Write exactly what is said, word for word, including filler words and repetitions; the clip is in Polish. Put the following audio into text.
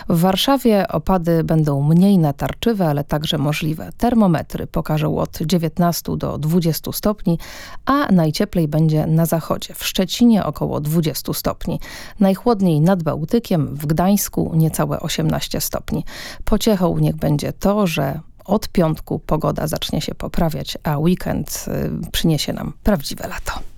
W Warszawie opady będą mniej natarczywe, ale także możliwe. Termometry pokażą od dziewiętnastu do dwudziestu stopni, a najcieplej będzie na zachodzie. W Szczecinie około dwudziestu stopni. Najchłodniej nad Bałtykiem, w Gdańsku niecałe osiemnaście stopni. Pociechą niech będzie to, że od piątku pogoda zacznie się poprawiać, a weekend y, przyniesie nam prawdziwe lato.